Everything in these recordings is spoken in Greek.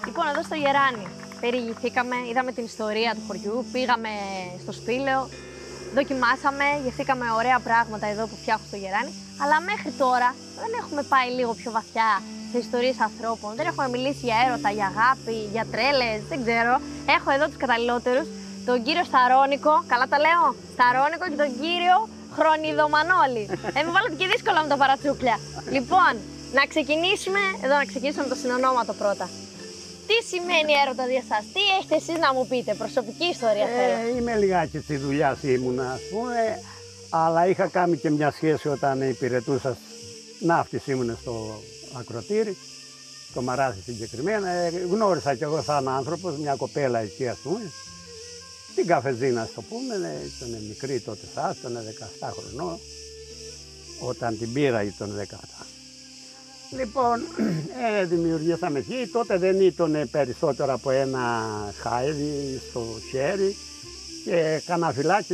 Λοιπόν, εδώ στο Γεράνι περιηγηθήκαμε, είδαμε την ιστορία του χωριού, πήγαμε στο Σπήλαιο, δοκιμάσαμε, γευθήκαμε ωραία πράγματα εδώ που φτιάχνουν στο Γεράνι. Αλλά μέχρι τώρα δεν έχουμε πάει λίγο πιο βαθιά σε ιστορίες ανθρώπων. Δεν έχουμε μιλήσει για έρωτα, για αγάπη, για τρέλες, δεν ξέρω. Έχω εδώ τους καταλληλότερους, τον κύριο Σταρόνικο, καλά τα λέω, Σταρόνικο και τον κύριο Χρονιδομανόλη. Μου βάλατε και δύσκολα με τα παρατσούκλια. Λοιπόν, να ξεκινήσουμε με το συνονόματο πρώτα. Τι σημαίνει έρωτα για σας, τι έχετε εσείς να μου πείτε, προσωπική ιστορία θέλω. Είμαι λιγάκι στη δουλειά ήμουνα, ας πούμε, αλλά είχα κάνει και μια σχέση όταν υπηρετούσα ναύτης, ήμουν στο ακροτήρι, στο Μαράθι συγκεκριμένα. Γνώρισα κι εγώ σαν άνθρωπος μια κοπέλα εκεί, ας πούμε, την καφεζίνα, ας το πούμε, ήταν μικρή τότε, ήταν 17 χρονών, όταν την πήρα ήταν 17. Λοιπόν, δημιουργήσαμε εκεί, τότε δεν ήταν περισσότερο από ένα χάιδι στο χέρι και κανένα φυλάκι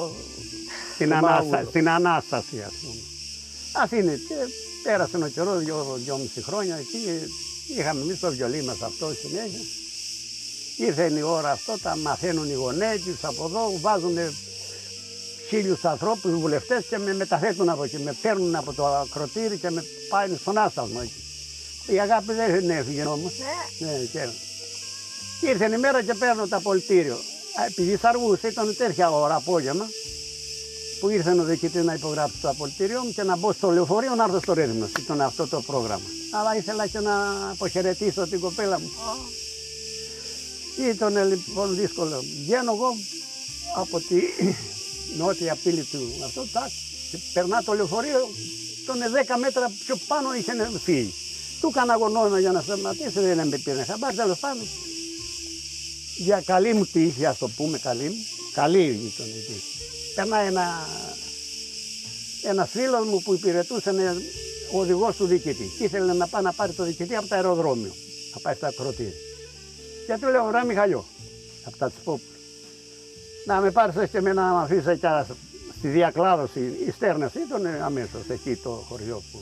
στην Ανάσταση, ας πούμε. Αυτή είναι, και πέρασε ο καιρό, 2,5 χρόνια εκεί, είχαμε εμείς το βιολί μας αυτό συνέχεια. Ήρθε η ώρα αυτό, τα μαθαίνουν οι γονέκες από εδώ, βάζουν 1000 ανθρώπους, βουλευτές και με μεταθέτουν από εκεί, με παίρνουν από το ακροτήρι και με πάνε στον άσταλμο εκεί. Η αγάπη δεν έφυγε όμως. Και ήρθε η μέρα και παίρνω το απολυτήριο. Επειδή αργούσε, ήταν τέτοια ώρα απόγευμα, που ήρθε ο διοικητής να υπογράψει το απολυτήριο μου και να μπω στο λεωφορείο να έρθω στο Ρέθυμνος. Ήταν αυτό το πρόγραμμα. Αλλά ήθελα και να αποχαιρετήσω την κοπέλα μου. Ήταν λοιπόν δύσκολο. Βγαίνω εγώ από τη νότια πύλη του αυτό, και περνά το λεωφορείο, τον 10 μέτρα πιο πάνω είχε φύγει. Του έκανα αγωνώνα για να σταματήσει, δεν με πήρε χαμπάρι, τέλος πάντων. Για καλή μου τύχη, ας το πούμε, καλή ήταν η τύχη. Περνάει ένας φίλος μου που υπηρετούσε, ο οδηγός του διοικητή, και ήθελε να πάει να πάρει το διοικητή από το αεροδρόμιο, να πάει στα ακροτήρια. Και του λέω, ρε Μιχαλιό, από τα Τσπόπουλα, να με πάρεις και εμένα να με αφήσεις και στη διακλάδωση, η στέρναση ήταν αμέσως εκεί το χωριό που.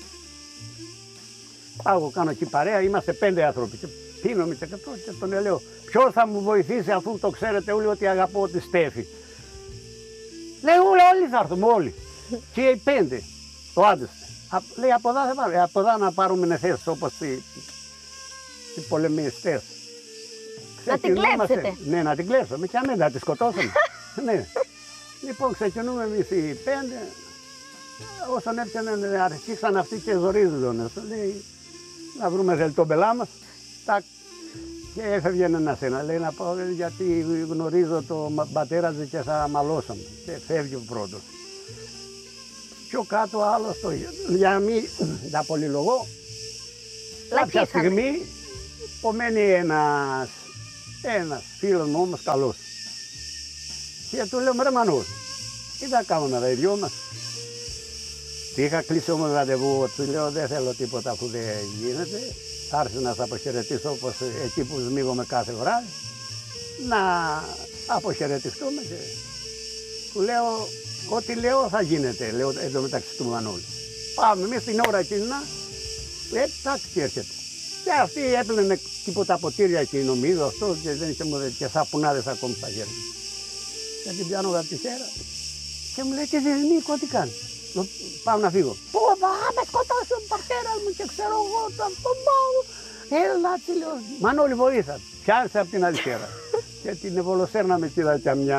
Πάω, κάνω εκεί παρέα, είμαστε 5 άνθρωποι και πίνομαι και αυτό και τον λέω, ποιος θα μου βοηθήσει αφού το ξέρετε όλοι ότι αγαπώ τη Στέφη. Λέει, όλοι θα έρθουμε, όλοι. Και οι 5, το άντρες. Λέει, από εδώ θα πάρουμε, από εδώ να πάρουμε θέσεις όπως οι πολεμιστές. Να την κλέψετε. Ναι, να την κλέψουμε και αμέσως να τη σκοτώσουμε. Ναι. Λοιπόν, ξεκινούμε εμείς οι 5. Όσον έπιανε, αρχίσαν αυτοί και ζορίζονταν. Λέει, να βρούμε δελτομπελά μας. Και έφευγε ένα. Λέει, να πάω γιατί γνωρίζω το πατέρα του και θα μαλώσαμε. Και φεύγει ο πρώτος. Πιο κάτω άλλος το ίδιο. Για να μην τα πολυλογώ, κάποια στιγμή απομένει ένας φίλος μου όμως καλός. Και του λέω, ρε Μανώλη, τι θα κάνουμε τα δυο μας. Τι είχα κλείσει όμως ραντεβού, του λέω, δεν θέλω τίποτα αφού δεν γίνεται. Θα έρθει να σε αποχαιρετήσω όπως εκεί που σμίγομαι κάθε βράδυ. Να αποχαιρετιστούμε και του λέω, ό,τι λέω θα γίνεται, λέω εδώ μεταξύ του Μανώλη. Πάμε εμείς την ώρα εκείνη, και έρχεται. Και αυτή έπλαινε τίποτα ποτήρια εκεί νομίζω αυτό και δεν είχε και σαπουνάδες ακόμη στα χέρια. Και την πιάνω από τη χέρα και μου λέει, και Νίκο, τι κάνει. Πάω να φύγω. Πού θα με σκοτώσει ο πατέρας μου και ξέρω εγώ το αυτό μου. Έλα, τι λέω. Μανώλη, βοήθα. Πιάνσε από την άλλη χέρα. Και την ευολοσέρναμε και είδα και μια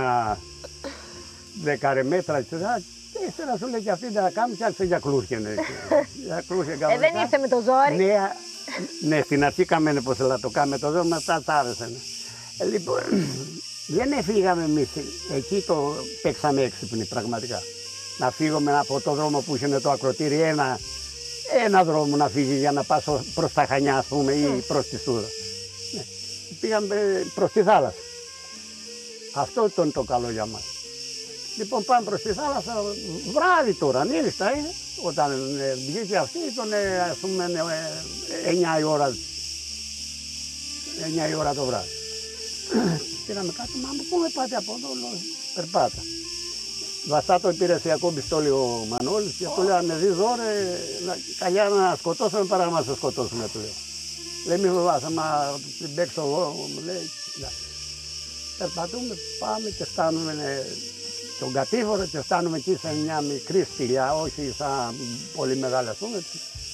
10 μέτρα. Και ύστερα σου λέει και αυτή δεν θα κάνουμε και άρχισε για κλούργια. Δεν ήρθε με το ζόρι. Ναι, στην αρχή καμένε πως θα το κάνουμε το ζόρι, μετά τ' άρεσε. Λοιπόν, δεν φύγαμε εμείς, εκεί το παίξαμε έξυπνοι πραγματικά. Να φύγουμε από το δρόμο που είχε το ακροτήρι, ένα δρόμο να φύγει για να πας προς τα Χανιά, ας πούμε, ή προς τη Στούδα. Ναι. Πήγαμε προς τη θάλασσα. Αυτό ήταν το καλό για μας. Λοιπόν, πάμε προς τη θάλασσα, βράδυ τώρα, νύχτα, όταν βγήκε αυτή, ήταν ας πούμε 9 η ώρα, 9 η ώρα το βράδυ. Πήραμε κάτω, μα πού με πάτε από εδώ, περπάτα. Βαστά το υπηρεσιακό πιστόλι ο Μανώλης και του λέω, αν με δεις ώρα, καλιά να σκοτώσουμε παρά να σε σκοτώσουμε, του λέω. Λέει μη φοβάσαι, μα την παίξω εγώ, μου λέει. Περπατούμε, πάμε και φτάνουμε στον κατήφορο και φτάνουμε εκεί σε μια μικρή σπηλιά, όχι σαν πολύ μεγάλη ας πούμε.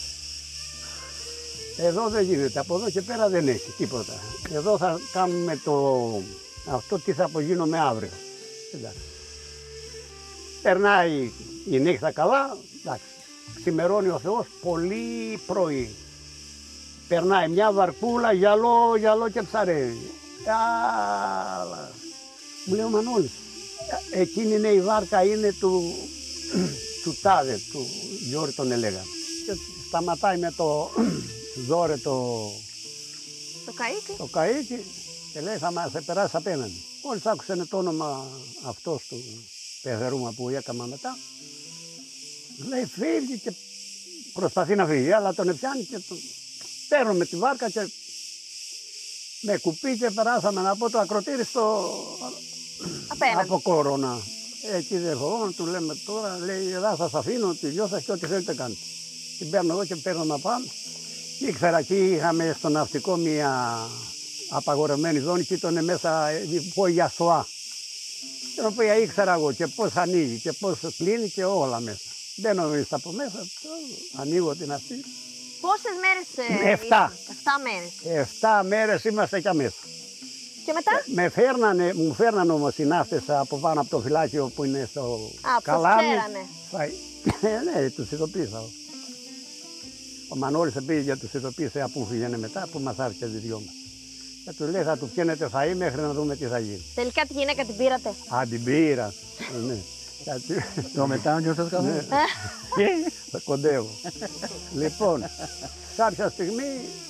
Εδώ δεν γίνεται, από εδώ και πέρα δεν έχει τίποτα. Εδώ θα κάνουμε αυτό τι θα απογίνουμε αύριο. Εντάξει. Περνάει η νύχτα καλά, εντάξει. Ξημερώνει ο Θεός πολύ πρωί. Περνάει μια βαρκούλα, γυαλό και ψαρεύει. Μου λέει ο Μανώλης, εκείνη είναι η βάρκα, είναι του τάδε, του Γιώργη τον έλεγαν. Και σταματάει με το ζόρε το καΐκι και λέει θα μας περάσει απέναντι. Μόλις άκουσαν το όνομα αυτός του πεθερούμα που έκαμα μετά, λέει φύγει και προσπαθεί να φύγει, αλλά τον πιάνει και τον παίρνω με τη βάρκα και με κουπί και περάσαμε από το ακροτήρι στο από Κόρονα. Εκεί δεν φοβόμουν, του λέμε τώρα, λέει εδώ σας αφήνω τη γιο σας και ό,τι θέλετε κάνετε. Την παίρνω εγώ και παίρνω να πάμε. Ήξερα εκεί είχαμε στο ναυτικό μια απαγορευμένη ζώνη και ήταν μέσα υπόγεια ΣΟΑ. Την οποία ήξερα εγώ και πώς ανοίγει και πώς κλείνει και όλα μέσα. Μπαίνω μέσα από μέσα, ανοίγω την αυτή. Πόσες μέρες? 7. 7 μέρες. 7 μέρες είμαστε κι μέσα. Και μετά? Μου φέρνανε όμως οι ναύτες από πάνω από το φυλάκιο που είναι στο Καλάμι. Ναι, τους ειδοποίησα. Ο Μανώλης πήγε και τους ειδοποίησε αφού φύγανε μετά που μας άφησε τις δυο μας. Και του λέει θα του πιένετε φαΐ μέχρι να δούμε τι θα γίνει. Τελικά τη γυναίκα την πήρατε? Α, την πήρα. Ναι. Το μετά νιώθες καθόλου? Θα κοντεύω. Λοιπόν, κάποια στιγμή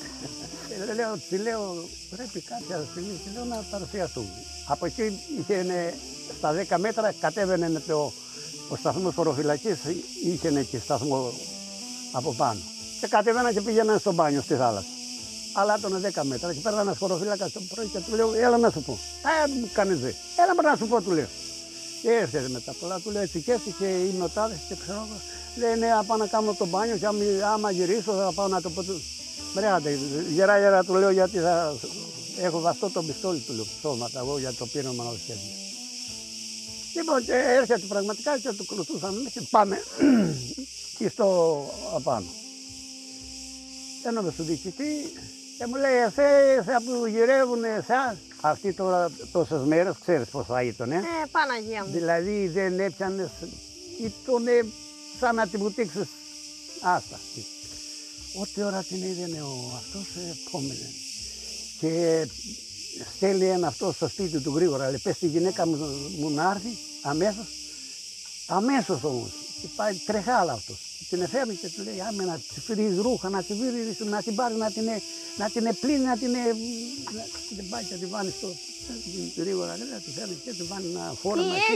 τη λέω πρέπει κάποια στιγμή να παρουσιαστούμε. Από εκεί είχε στα 10 μέτρα κατέβαινε ο σταθμός χωροφυλακής, είχε και σταθμό από πάνω. Και κατέβαινα και πήγαιναν στο μπάνιο στη θάλασσα. Αλλά ήταν 10 μέτρα και πέρασε ένας χωροφύλακας το πρωί και του λέω έλα να σου πω. Μου κάνεις δε. Έλα να σου πω του λέω. Και έρχεται μετά πολλά, του λέω έτσι και έτσι και είμαι ο τάδες και ξέρω. Λέει ναι, θα πάω να κάνω το μπάνιο και άμα γυρίσω θα πάω να το πω. Μπρέατε, γερά του λέω γιατί θα έχω βαστό το πιστόλι του λέω ψώματα εγώ για το πείραμα να το σχέδιο. Λοιπόν και έρχεται πραγματικά και το κλωστούσαμε και πάμε και στο απάνω. Ένομαι στον διοικητή και μου λέει εσείς που γυρεύουν εσάς. Αυτοί τώρα τόσες μέρες ξέρεις πώς θα ήταν. Παναγία μου. Δηλαδή δεν έπιανες, ήταν σαν να την βουτήξεις άστα. Ό,τι ώρα την είδαινε αυτός επόμενε. Και στέλνει ένα αυτό στο σπίτι του γρήγορα. Λέει πες τη γυναίκα μου να έρθει αμέσως. Αμέσως όμως. Και πάει τρεχάλα αυτός. Την εφέρνει και του λέει άμε να τη φέρει ρούχα, να τη φέρει, να την πάρει, να την πλύνει, να την πάει και τη βάνει στο γρήγορα. Να τη φέρνει και τη βάνει ένα φόρμα.